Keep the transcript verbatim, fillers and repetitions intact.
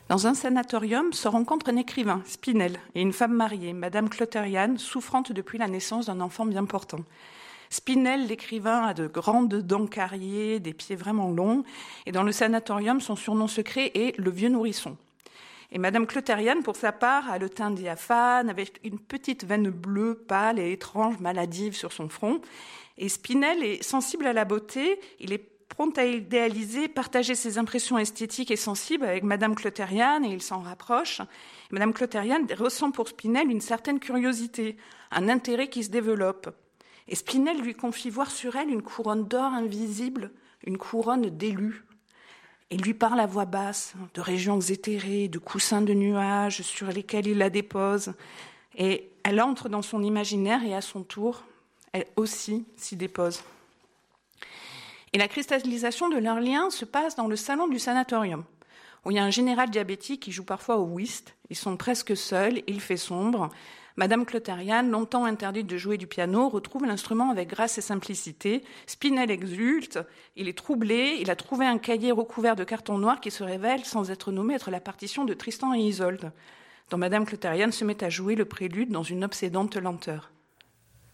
Dans un sanatorium se rencontrent un écrivain, Spinel, et une femme mariée, Madame Cloterian, souffrante depuis la naissance d'un enfant bien portant. Spinel, l'écrivain, a de grandes dents carriées, des pieds vraiment longs, et dans le sanatorium, son surnom secret est le vieux nourrisson. Et Madame Cloterian, pour sa part, a le teint diaphane, avec une petite veine bleue, pâle et étrange, maladive sur son front. Et Spinel est sensible à la beauté, il est prompt à idéaliser, partager ses impressions esthétiques et sensibles avec Madame Cloterian, et il s'en rapproche. Madame Cloterian ressent pour Spinel une certaine curiosité, un intérêt qui se développe. Et Spinel lui confie voir sur elle une couronne d'or invisible, une couronne d'élus. Il lui parle à voix basse de régions éthérées, de coussins de nuages sur lesquels il la dépose. Et elle entre dans son imaginaire et à son tour, elle aussi s'y dépose. Et la cristallisation de leur lien se passe dans le salon du sanatorium, où il y a un général diabétique qui joue parfois au whist. Ils sont presque seuls, il fait sombre. Madame Cloterian, longtemps interdite de jouer du piano, retrouve l'instrument avec grâce et simplicité. Spinel exulte, il est troublé, il a trouvé un cahier recouvert de carton noir qui se révèle, sans être nommé, être la partition de Tristan et Isolde, dont Madame Cloterian se met à jouer le prélude dans une obsédante lenteur.